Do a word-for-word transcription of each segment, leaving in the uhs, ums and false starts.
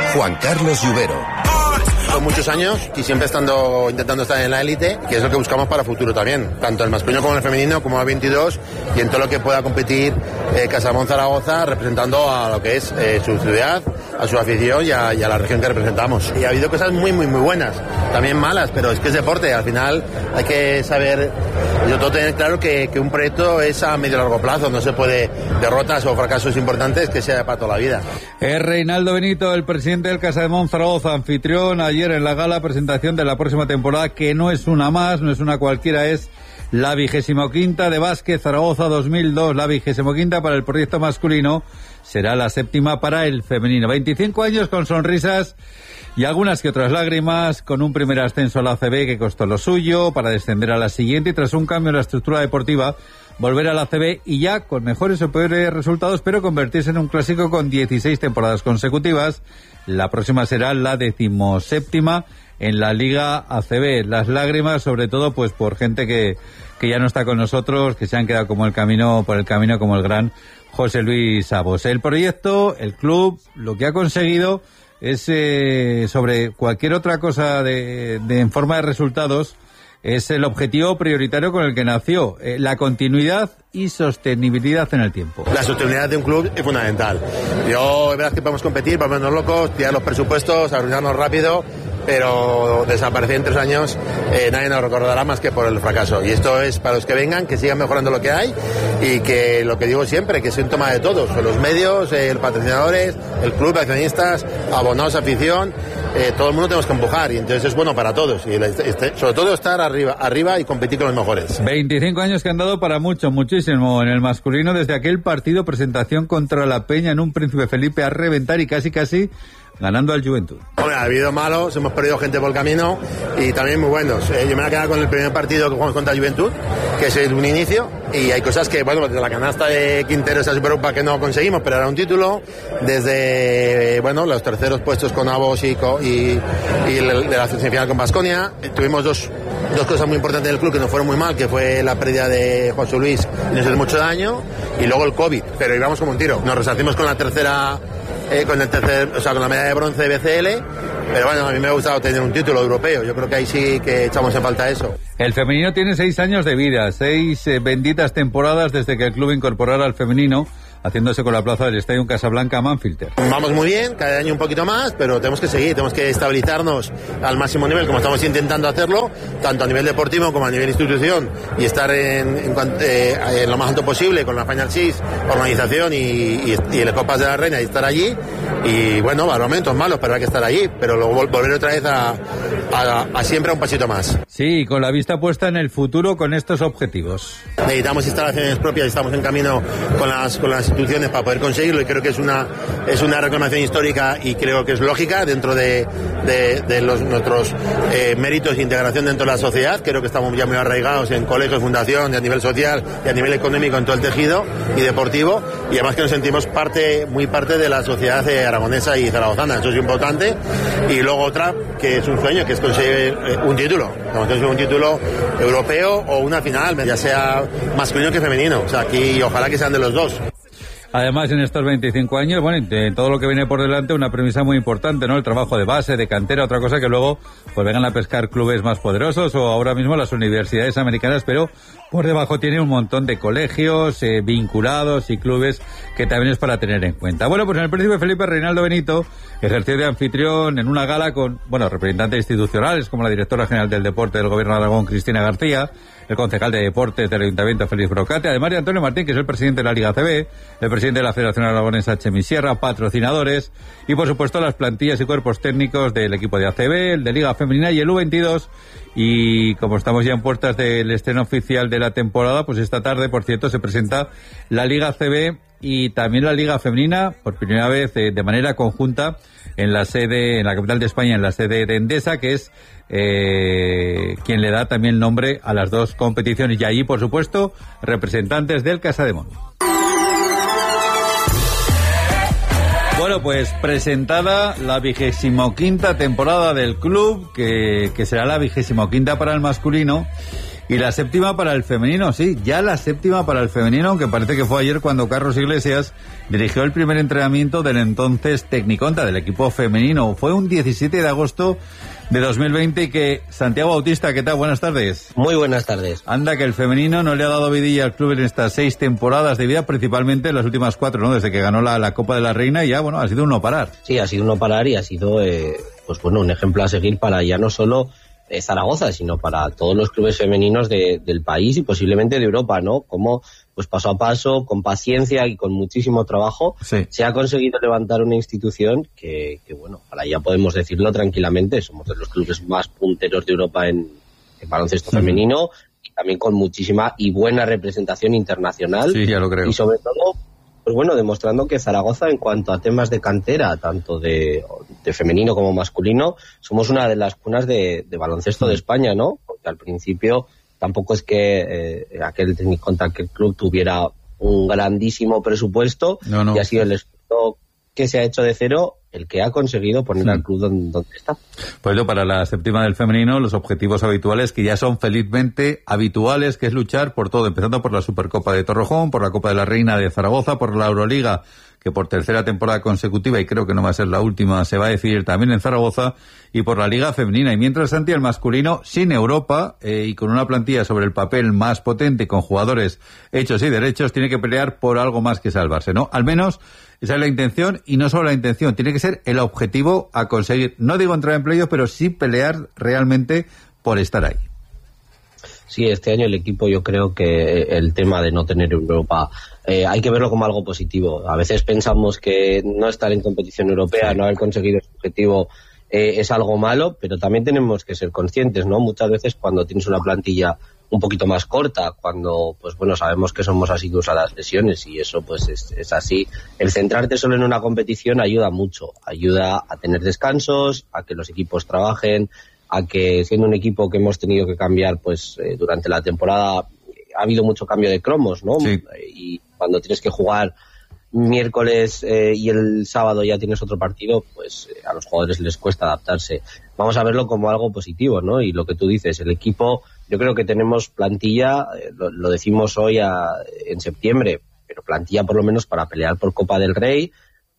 Juan Carlos Lluvero. Son muchos años y siempre estando intentando estar en la élite, que es lo que buscamos para el futuro también, tanto el masculino como el femenino, como a veintidós, y en todo lo que pueda competir eh, Casademont Zaragoza, representando a lo que es eh, su ciudad, a su afición y a, y a la región que representamos. Y ha habido cosas muy, muy, muy buenas, también malas, pero es que es deporte, al final hay que saber, yo todo tener claro que, que un proyecto es a medio largo plazo, no se puede derrotas o fracasos importantes que sea para toda la vida. Es Reinaldo Benito, el presidente del Casademont Zaragoza, anfitrión ayer en la gala presentación de la próxima temporada, que no es una más, no es una cualquiera, es la vigésimo quinta de Básquet Zaragoza dos mil dos, la vigésimo quinta para el proyecto masculino, será la séptima para el femenino. veinticinco años con sonrisas y algunas que otras lágrimas, con un primer ascenso a la A C B que costó lo suyo, para descender a la siguiente y tras un cambio en la estructura deportiva, volver a la A C B y ya con mejores o peores resultados, pero convertirse en un clásico con dieciséis temporadas consecutivas. La próxima será la decimoséptima en la Liga A C B. Las lágrimas, sobre todo, pues por gente que, que ya no está con nosotros, que se han quedado como el camino, por el camino como el gran José Luis Sabos. El proyecto, el club, lo que ha conseguido es, eh, sobre cualquier otra cosa de, de en forma de resultados, es el objetivo prioritario con el que nació, eh, la continuidad y sostenibilidad en el tiempo. La sostenibilidad de un club es fundamental. Yo, es verdad que podemos competir, podemos vernos locos, tirar los presupuestos, arruinarnos rápido, pero desaparecer en tres años eh, nadie nos recordará más que por el fracaso. Y esto es para los que vengan, que sigan mejorando lo que hay y que lo que digo siempre, que es un toma de todos, los medios, eh, los patrocinadores, el club, accionistas, abonados, afición, eh, todo el mundo tenemos que empujar y entonces es bueno para todos y este, sobre todo estar arriba, arriba y competir con los mejores. veinticinco años que han dado para mucho, muchísimo en el masculino, desde aquel partido presentación contra la Peña en un Príncipe Felipe a reventar y casi casi ganando al Juventud. Hombre, ha habido malos, hemos perdido gente por el camino y también muy buenos. Eh, yo me voy a quedar con el primer partido que jugamos contra Juventud, que es un inicio, y hay cosas que, bueno, desde la canasta de Quintero, esa Supercopa que no conseguimos, pero era un título, desde, bueno, los terceros puestos con Avos y, y, y de la semifinal con Baskonia. Eh, tuvimos dos, dos cosas muy importantes del club que nos fueron muy mal, que fue la pérdida de José Luis y nos hizo mucho daño, y luego el COVID, pero íbamos como un tiro. Nos resarcimos con la tercera... Eh, con el tercer, o sea, con la medalla de bronce de B C L, pero bueno, a mí me ha gustado tener un título europeo, yo creo que ahí sí que echamos en falta eso. El femenino tiene seis años de vida, seis eh, benditas temporadas desde que el club incorporara al femenino, haciéndose con la plaza del Estadio Casablanca Manfilter. Vamos muy bien, cada año un poquito más, pero tenemos que seguir, tenemos que estabilizarnos al máximo nivel, como estamos intentando hacerlo, tanto a nivel deportivo como a nivel institución, y estar en, en, eh, en lo más alto posible con la Final Six, organización y, y, y las Copas de la Reina, y estar allí. Y bueno, a momentos malos, pero hay que estar allí, pero luego volver otra vez a, a, a siempre a un pasito más. Sí, con la vista puesta en el futuro con estos objetivos. Necesitamos instalaciones propias, estamos en camino con las, con las instituciones para poder conseguirlo y creo que es una es una reclamación histórica y creo que es lógica dentro de, de, de los, nuestros eh, méritos de integración dentro de la sociedad. Creo que estamos ya muy arraigados en colegios, fundación, y a nivel social y a nivel económico en todo el tejido y deportivo, y además que nos sentimos parte muy parte de la sociedad eh, aragonesa y zaragozana. Eso es importante. Y luego otra que es un sueño, que es conseguir eh, un título, conseguir un título europeo o una final, ya sea masculino que femenino. O sea, aquí ojalá que sean de los dos. Además, en estos veinticinco años, bueno, de todo lo que viene por delante, una premisa muy importante, ¿no? El trabajo de base, de cantera, otra cosa que luego pues vengan a pescar clubes más poderosos o ahora mismo las universidades americanas, pero por debajo tiene un montón de colegios eh, vinculados y clubes que también es para tener en cuenta. Bueno, pues en el Príncipe Felipe, Reinaldo Benito ejerció de anfitrión en una gala con, bueno, representantes institucionales como la directora general del deporte del Gobierno de Aragón, Cristina García, el concejal de deportes del Ayuntamiento, Félix Brocate, además de Antonio Martín, que es el presidente de la Liga A C B, el presidente de la Federación Aragonesa, Chemi Sierra, patrocinadores y, por supuesto, las plantillas y cuerpos técnicos del equipo de A C B, el de Liga Femenina y el U veintidós. Y como estamos ya en puertas del estreno oficial de la temporada, pues esta tarde, por cierto, se presenta la Liga A C B y también la Liga Femenina, por primera vez eh, de manera conjunta, en la sede, en la capital de España, en la sede de Endesa, que es eh, quien le da también nombre a las dos competiciones. Y allí, por supuesto, representantes del Casademont. Bueno, pues presentada la vigésimo quinta temporada del club, que, que será la vigésimo quinta para el masculino. Y la séptima para el femenino, sí, ya la séptima para el femenino, aunque parece que fue ayer cuando Carlos Iglesias dirigió el primer entrenamiento del entonces Tecniconta, del equipo femenino. Fue un diecisiete de agosto de dos mil veinte y que Santiago Bautista, ¿qué tal? Buenas tardes. Muy buenas tardes. Anda que el femenino no le ha dado vidilla al club en estas seis temporadas de vida, principalmente en las últimas cuatro, ¿no? Desde que ganó la, la Copa de la Reina y ya, bueno, ha sido un no parar. Sí, ha sido un no parar y ha sido, eh, pues bueno, un ejemplo a seguir para ya no solo eh, Zaragoza, sino para todos los clubes femeninos de, del país y posiblemente de Europa, ¿no? Como pues paso a paso, con paciencia y con muchísimo trabajo, sí, se ha conseguido levantar una institución que, que, bueno, ahora ya podemos decirlo tranquilamente, somos de los clubes más punteros de Europa en, en baloncesto sí. femenino, y también con muchísima y buena representación internacional. Sí, ya lo creo. Y sobre todo, pues bueno, demostrando que Zaragoza, en cuanto a temas de cantera, tanto de, de femenino como masculino, somos una de las cunas de, de baloncesto sí. de España, ¿no? Porque al principio tampoco es que eh, aquel Tecniconta, que el club tuviera un grandísimo presupuesto, no, no. y ha sido el esfuerzo que se ha hecho de cero el que ha conseguido poner sí. al club donde, donde está. Pues yo, para la séptima del femenino, los objetivos habituales que ya son felizmente habituales, que es luchar por todo, empezando por la Supercopa de Torrejón, por la Copa de la Reina de Zaragoza, por la Euroliga, que por tercera temporada consecutiva, y creo que no va a ser la última, se va a decidir también en Zaragoza, y por la Liga Femenina. Y mientras, Santi, el masculino, sin Europa, eh, y con una plantilla sobre el papel más potente, con jugadores hechos y derechos, tiene que pelear por algo más que salvarse, ¿no? Al menos esa es la intención, y no solo la intención, tiene que ser el objetivo a conseguir. No digo entrar en playoff, pero sí pelear realmente por estar ahí. Sí, este año el equipo, yo creo que el tema de no tener Europa eh, hay que verlo como algo positivo. A veces pensamos que no estar en competición europea, no haber conseguido ese objetivo eh, es algo malo, pero también tenemos que ser conscientes, ¿no? Muchas veces cuando tienes una plantilla un poquito más corta, cuando, pues bueno, sabemos que somos asiduos a las lesiones y eso pues es, es así. El centrarte solo en una competición ayuda mucho, ayuda a tener descansos, a que los equipos trabajen, a que, siendo un equipo que hemos tenido que cambiar pues eh, durante la temporada, ha habido mucho cambio de cromos, ¿no? Sí. Y cuando tienes que jugar miércoles eh, y el sábado ya tienes otro partido, pues eh, a los jugadores les cuesta adaptarse. Vamos a verlo como algo positivo, ¿no? Y lo que tú dices, el equipo, yo creo que tenemos plantilla, eh, lo, lo decimos hoy a, en septiembre, pero plantilla por lo menos para pelear por Copa del Rey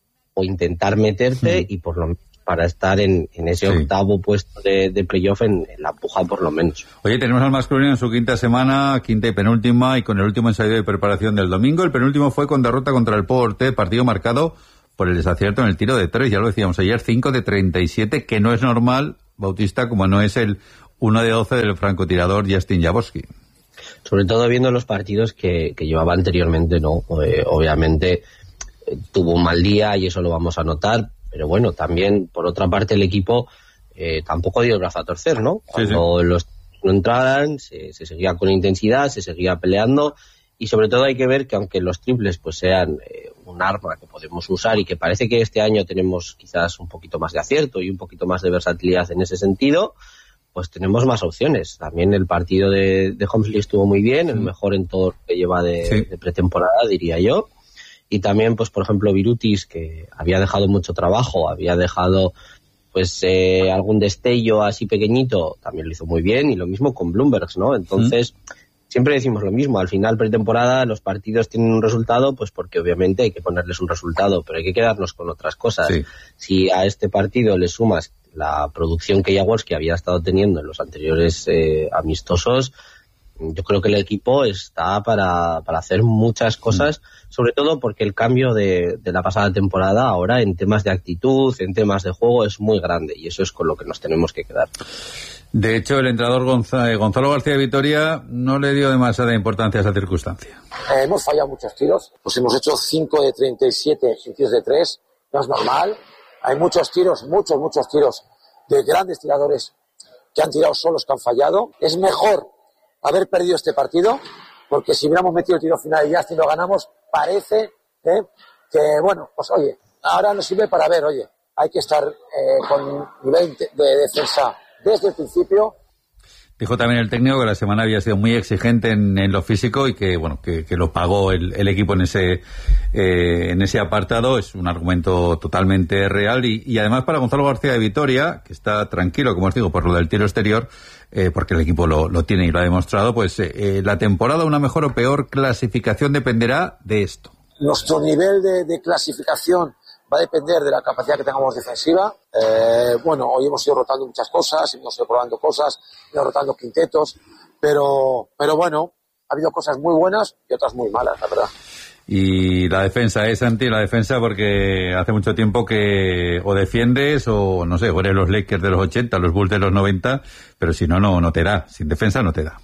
o intentar meterte sí. y por lo menos para estar en, en ese sí. octavo puesto de, de playoff en, en la puja por lo menos. Oye, tenemos al masculino en su quinta semana, quinta y penúltima, y con el último ensayo de preparación del domingo. El penúltimo fue con derrota contra el Porte, partido marcado por el desacierto en el tiro de tres, ya lo decíamos ayer, cinco de treinta y siete, que no es normal, Bautista, como no es el uno de doce del francotirador Justin Jaworski. Sobre todo viendo los partidos que, que llevaba anteriormente, ¿no? Eh, obviamente eh, tuvo un mal día y eso lo vamos a notar. Pero bueno, también, por otra parte, el equipo eh, tampoco dio el brazo a torcer, ¿no? Cuando sí, sí. los no entraran, se, se seguía con intensidad, se seguía peleando, y sobre todo hay que ver que aunque los triples pues sean eh, un arma que podemos usar y que parece que este año tenemos quizás un poquito más de acierto y un poquito más de versatilidad en ese sentido, pues tenemos más opciones. También el partido de, de Homsley estuvo muy bien, el mejor en todo lo que lleva de, sí. de pretemporada, diría yo. Y también, pues por ejemplo, Virutis, que había dejado mucho trabajo, había dejado pues eh, algún destello así pequeñito, también lo hizo muy bien, y lo mismo con Bloomberg, ¿no? Entonces, mm. siempre decimos lo mismo, al final pretemporada los partidos tienen un resultado, pues porque obviamente hay que ponerles un resultado, pero hay que quedarnos con otras cosas. Sí. Si a este partido le sumas la producción que Jaworski había estado teniendo en los anteriores eh, amistosos, yo creo que el equipo está para, para hacer muchas cosas, mm. sobre todo porque el cambio de, de la pasada temporada ahora en temas de actitud, en temas de juego, es muy grande, y eso es con lo que nos tenemos que quedar. De hecho, el entrenador Gonzalo, Gonzalo García de Vitoria no le dio demasiada importancia a esa circunstancia. Eh, hemos fallado muchos tiros, pues hemos hecho cinco de treinta y siete en tiros de tres, no es normal. Hay muchos tiros, muchos, muchos tiros de grandes tiradores que han tirado solos, que han fallado. Es mejor haber perdido este partido, porque si hubiéramos metido el tiro final y ya si lo ganamos, parece ¿eh? que, bueno, pues oye, ahora nos sirve para ver, oye, hay que estar eh, con nivel de defensa desde el principio. Dijo también el técnico que la semana había sido muy exigente en, en lo físico y que, bueno, que, que lo pagó el, el equipo en ese eh, en ese apartado. Es un argumento totalmente real y, y además para Gonzalo García de Vitoria, que está tranquilo, como os digo, por lo del tiro exterior, eh, porque el equipo lo, lo tiene y lo ha demostrado, pues eh, la temporada, una mejor o peor clasificación dependerá de esto. Nuestro nivel de, de clasificación va a depender de la capacidad que tengamos defensiva. Eh, bueno, hoy hemos ido rotando muchas cosas, hemos ido probando cosas, hemos ido rotando quintetos, pero, pero bueno, ha habido cosas muy buenas y otras muy malas, la verdad. Y la defensa, es anti la defensa porque hace mucho tiempo que o defiendes o, no sé, o eres los Lakers de los ochenta, los Bulls de los noventa, pero si no, no, no te da. Sin defensa no te da.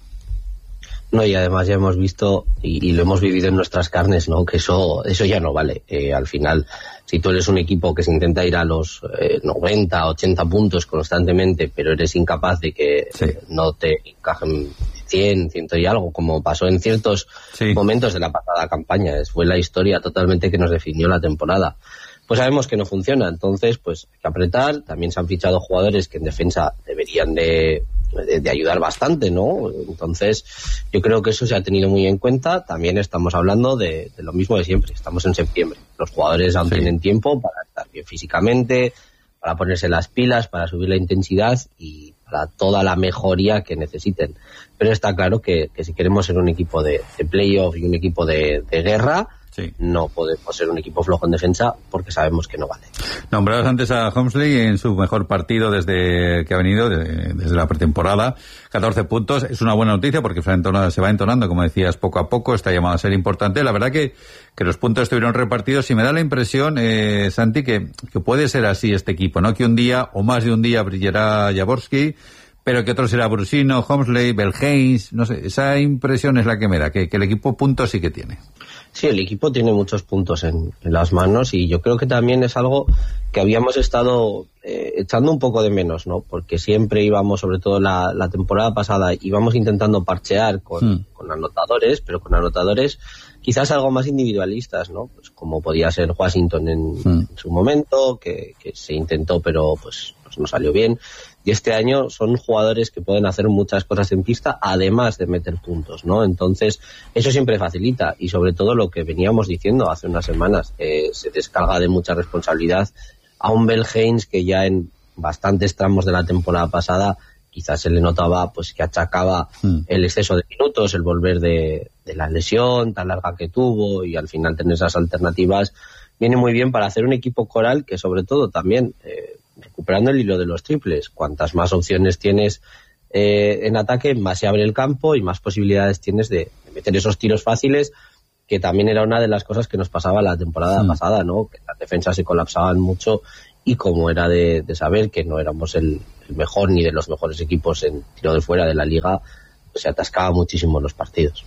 No, y además ya hemos visto y, y lo hemos vivido en nuestras carnes, ¿no? Que eso eso ya no vale. Eh, al final, si tú eres un equipo que se intenta ir a los eh, noventa, ochenta puntos constantemente, pero eres incapaz de que sí. no te encajen cien, cien y algo, como pasó en ciertos sí. momentos de la pasada campaña. Fue la historia totalmente que nos definió la temporada. Pues sabemos que no funciona, entonces pues hay que apretar. También se han fichado jugadores que en defensa deberían de De, de ayudar bastante, ¿no? Entonces, yo creo que eso se ha tenido muy en cuenta. También estamos hablando de, de lo mismo de siempre. Estamos en septiembre. Los jugadores aún sí. tienen tiempo para estar bien físicamente, para ponerse las pilas, para subir la intensidad y para toda la mejoría que necesiten. Pero está claro que, que si queremos ser un equipo de, de playoff y un equipo de, de guerra, sí. no podemos ser un equipo flojo en defensa porque sabemos que no vale. Nombrabas antes a Holmesley en su mejor partido desde que ha venido, de, desde la pretemporada, catorce puntos. Es una buena noticia porque se va, entonando, se va entonando, como decías, poco a poco, está llamado a ser importante. La verdad que, que los puntos estuvieron repartidos y me da la impresión, eh, Santi, que, que puede ser así este equipo, ¿no? Que un día, o más de un día, brillará Jaworski, pero que otro será Brusino, Holmesley, Belhains, no sé, esa impresión es la que me da, que, que el equipo puntos sí que tiene. Sí, el equipo tiene muchos puntos en, en las manos y yo creo que también es algo que habíamos estado eh, echando un poco de menos, ¿no? Porque siempre íbamos, sobre todo la, la temporada pasada, íbamos intentando parchear con, mm. con anotadores, pero con anotadores quizás algo más individualistas, ¿no? Pues como podía ser Washington en, mm. en su momento, que, que se intentó, pero pues, pues no salió bien. Y este año son jugadores que pueden hacer muchas cosas en pista, además de meter puntos, ¿no? Entonces, eso siempre facilita. Y sobre todo lo que veníamos diciendo hace unas semanas, eh, se descarga de mucha responsabilidad a un Belhains que ya en bastantes tramos de la temporada pasada quizás se le notaba pues que achacaba mm. el exceso de minutos, el volver de, de la lesión tan larga que tuvo y al final tener esas alternativas viene muy bien para hacer un equipo coral que sobre todo también... Eh, recuperando el hilo de los triples. Cuantas más opciones tienes eh, en ataque, más se abre el campo y más posibilidades tienes de, de meter esos tiros fáciles, que también era una de las cosas que nos pasaba la temporada sí. pasada, ¿no? Que las defensas se colapsaban mucho y como era de, de saber que no éramos el, el mejor ni de los mejores equipos en tiro de fuera de la liga, pues se atascaba muchísimo en los partidos.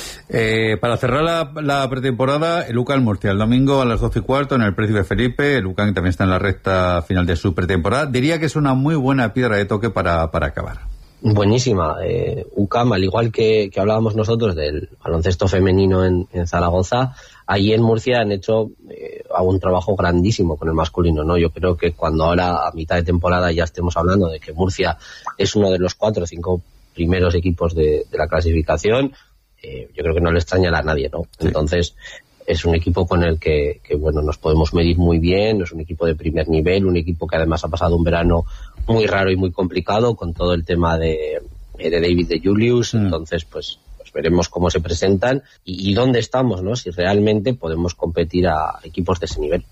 Eh, para cerrar la, la pretemporada, el U C A M Murcia, el domingo a las doce y cuarto en el Príncipe Felipe. El U C A M también está en la recta final de su pretemporada. Diría que es una muy buena piedra de toque para, para acabar. Buenísima. Eh, U C A M, al igual que, que hablábamos nosotros del baloncesto femenino en, en Zaragoza, allí en Murcia han hecho eh, un trabajo grandísimo con el masculino, ¿no? Yo creo que cuando ahora a mitad de temporada ya estemos hablando de que Murcia es uno de los cuatro o cinco primeros equipos de, de la clasificación, Eh, yo creo que no le extraña a nadie, ¿no? Sí. Entonces, es un equipo con el que, que, bueno, nos podemos medir muy bien, es un equipo de primer nivel, un equipo que además ha pasado un verano muy raro y muy complicado con todo el tema de, de David de Julius, mm. entonces, pues, pues veremos cómo se presentan y, y dónde estamos, ¿no? Si realmente podemos competir a equipos de ese nivel.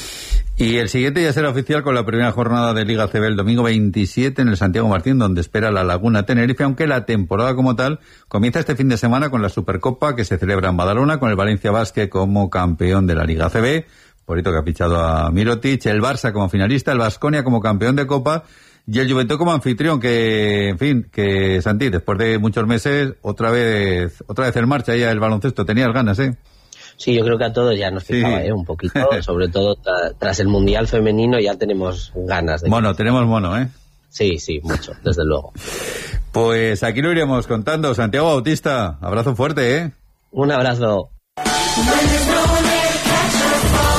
Y el siguiente ya será oficial con la primera jornada de Liga C B el domingo veintisiete en el Santiago Martín, donde espera la Laguna Tenerife, aunque la temporada como tal comienza este fin de semana con la Supercopa que se celebra en Badalona, con el Valencia Basket como campeón de la Liga C B, Porito que ha fichado a Mirotic, el Barça como finalista, el Baskonia como campeón de Copa y el Juventud como anfitrión, que, en fin, que Santi, después de muchos meses, otra vez, otra vez en marcha ya el baloncesto, tenías ganas, ¿eh? Sí, yo creo que a todos ya nos picaba, sí. ¿eh? Un poquito, sobre todo tra- tras el Mundial Femenino ya tenemos ganas de... Mono, tenemos mono, ¿eh? Sí, sí, mucho, desde luego. Pues aquí lo iremos contando. Santiago Bautista, abrazo fuerte, ¿eh? Un abrazo.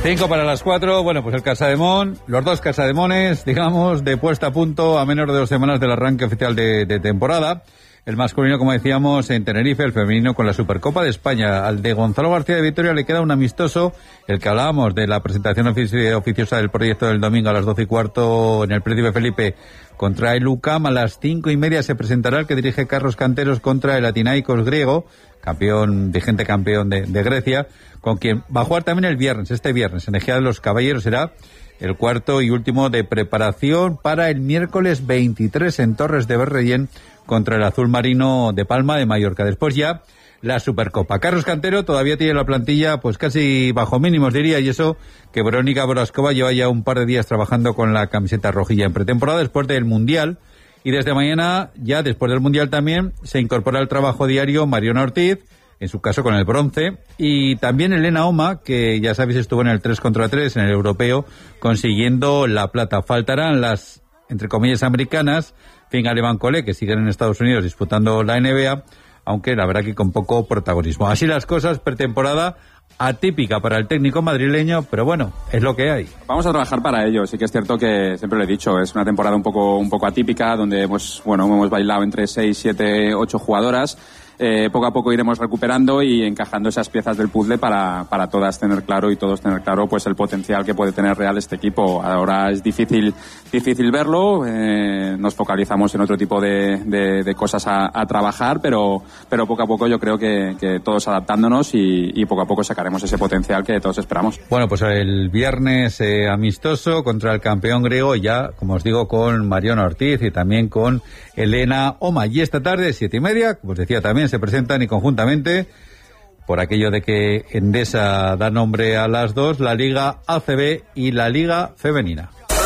Cinco para las cuatro, bueno, pues el Casademón, los dos Casademones, digamos, de puesta a punto a menos de dos semanas del arranque oficial de, de temporada. El masculino, como decíamos, en Tenerife, el femenino con la Supercopa de España. Al de Gonzalo García de Vitoria le queda un amistoso, el que hablábamos de la presentación ofici- oficiosa del proyecto del domingo a las doce y cuarto en el Príncipe Felipe contra el UCAM. A las cinco y media se presentará el que dirige Carlos Canteros contra el Athinaikos griego, campeón, vigente campeón de, de Grecia, con quien va a jugar también el viernes, este viernes, en Ejea de los Caballeros. Será el cuarto y último de preparación para el miércoles veintitrés en Torres de Berrellén contra el Azul Marino de Palma de Mallorca. Después ya la Supercopa. Carlos Cantero todavía tiene la plantilla pues casi bajo mínimos, diría, y eso que Verónica Borascova lleva ya un par de días trabajando con la camiseta rojilla en pretemporada después del Mundial. Y desde mañana, ya después del Mundial también, se incorpora al trabajo diario Mariona Ortiz, en su caso con el bronce, y también Elena Oma, que ya sabéis estuvo en el tres contra tres en el europeo, consiguiendo la plata. Faltarán las, entre comillas, americanas, Fingal y Bancolé, que siguen en Estados Unidos disputando la N B A, aunque la verdad que con poco protagonismo. Así las cosas, pretemporada atípica para el técnico madrileño, pero bueno, es lo que hay. Vamos a trabajar para ello. Sí que es cierto que, siempre lo he dicho, es una temporada un poco un poco atípica, donde hemos, bueno, hemos bailado entre seis, siete, ocho jugadoras. Eh, poco a poco iremos recuperando y encajando esas piezas del puzzle para, para todas tener claro y todos tener claro pues el potencial que puede tener real este equipo. Ahora es difícil difícil verlo, eh, nos focalizamos en otro tipo de, de, de cosas a, a trabajar, pero pero poco a poco yo creo que, que todos adaptándonos y, y poco a poco sacaremos ese potencial que todos esperamos. Bueno, pues el viernes eh, amistoso contra el campeón griego, ya, como os digo, con Mariona Ortiz y también con Elena Oma. Y esta tarde, siete y media, como os decía también, se presentan y conjuntamente, por aquello de que Endesa da nombre a las dos, la Liga A C B y la Liga Femenina.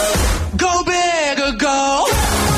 Go big or go.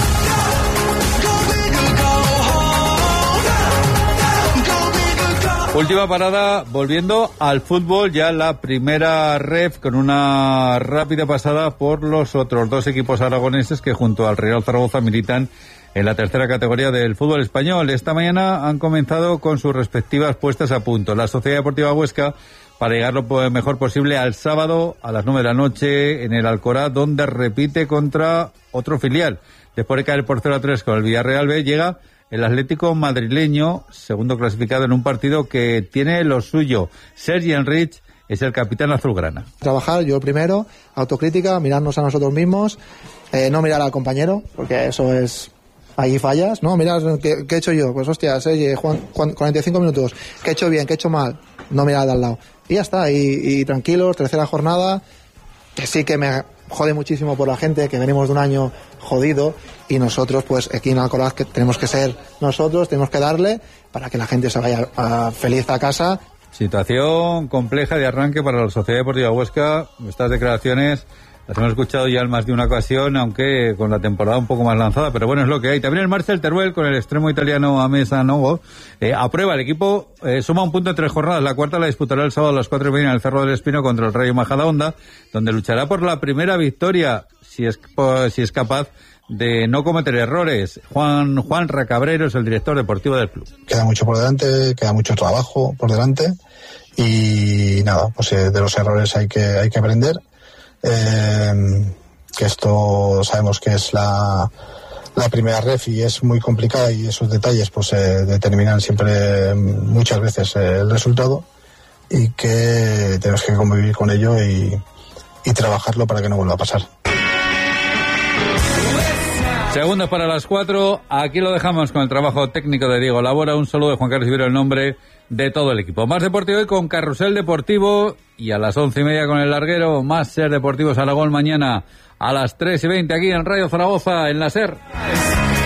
Última parada, volviendo al fútbol, ya la primera ref con una rápida pasada por los otros dos equipos aragoneses que junto al Real Zaragoza militan en la tercera categoría del fútbol español. Esta mañana han comenzado con sus respectivas puestas a punto. La Sociedad Deportiva Huesca para llegar lo mejor posible al sábado a las nueve de la noche en el Alcoraz, donde repite contra otro filial. Después de caer por cero a tres con el Villarreal B, llega el Atlético madrileño, segundo clasificado en un partido que tiene lo suyo. Sergi Enrich es el capitán azulgrana. Trabajar, yo primero, autocrítica, mirarnos a nosotros mismos, eh, no mirar al compañero, porque eso es... Ahí fallas, ¿no? Mira, ¿qué, qué he hecho yo? Pues hostia, Sergi, Juan, cuarenta y cinco minutos. ¿Qué he hecho bien? ¿Qué he hecho mal? No mirar de al lado. Y ya está, y, y tranquilos, tercera jornada, que sí que me jode muchísimo por la gente, que venimos de un año jodido, y nosotros, pues aquí en Alcoraz, que tenemos que ser nosotros, tenemos que darle para que la gente se vaya a, feliz a casa. Situación compleja de arranque para la Sociedad Deportiva Huesca. Estas declaraciones las hemos escuchado ya en más de una ocasión, aunque con la temporada un poco más lanzada, pero bueno, es lo que hay. También el Marcel Teruel con el extremo italiano Amesa Nogo eh, aprueba. El equipo eh, suma un punto en tres jornadas. La cuarta la disputará el sábado a las cuatro y media en el Cerro del Espino contra el Rayo Majadahonda, donde luchará por la primera victoria, si es, si es capaz de no cometer errores. Juan Juan Racabrero es el director deportivo del club. Queda mucho por delante, queda mucho trabajo por delante y nada, pues eh, de los errores hay que hay que aprender. Eh, que esto sabemos que es la, la primera ref y es muy complicada y esos detalles pues eh, determinan siempre muchas veces eh, el resultado y que tenemos que convivir con ello y, y trabajarlo para que no vuelva a pasar. Segundos para las cuatro, aquí lo dejamos con el trabajo técnico de Diego Labora. Un saludo de Juan Carlos Ibero, el nombre de todo el equipo. Más deportivo hoy con Carrusel Deportivo y a las once y media con el larguero. Más Ser Deportivos Aragón mañana a las tres y veinte aquí en Radio Zaragoza en la Ser.